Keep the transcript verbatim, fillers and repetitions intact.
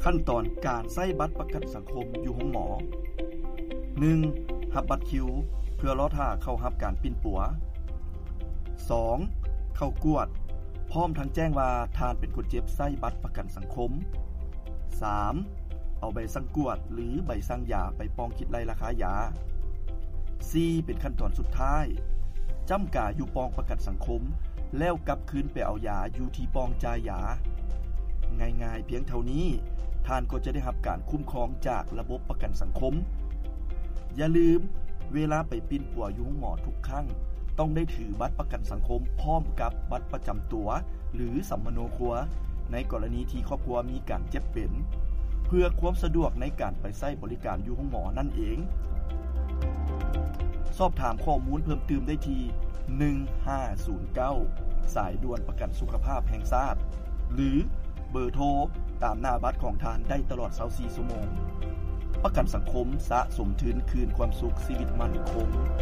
ขั้นตอนการใช้บัตรประกันสังคมอยู่ห้องหมอ หนึ่ง รับบัตรคิวเพื่อรอท่าเข้ารับการปิ้นปัว สอง เข้ากวดพร้อมทั้งแจ้งว่าทานเป็นคนเจ็บใช้บัตรประกันสังคม สาม เอาใบสั่งกวดหรือใบสั่งยาไปปองคิดไล่ราคายา สี่ เป็นขั้นตอนสุดท้ายจำกาอยู่ปองประกันสังคมแล้วกลับคืนไปเอายาอยู่ที่ปองจ่ายยาง่ายๆเพียงเท่านี้ท่านก็จะได้รับการคุ้มครองจากระบบประกันสังคมอย่าลืมเวลาไปปิ้นปัวอยู่ห้องหมอทุกครั้งต้องได้ถือบัตรประกันสังคมพร้อมกับบัตรประจำตัวหรือสัมมโนครัวในกรณีที่ครอบครัวมีการเจ็บเป็นเพื่อความสะดวกในการไปใช้บริการอยู่ห้องหมอนั่นเองสอบถามข้อมูลเพิ่มเติมได้ที่หนึ่งห้าศูนย์เก้าสายด่วนประกันสุขภาพแห่งชาติหรือเบอร์โทรตามหน้าบัตรของทานได้ตลอดยี่สิบสี่ชั่วโมงประกันสังคมสะสมทุนคืนความสุขชีวิตมั่นคง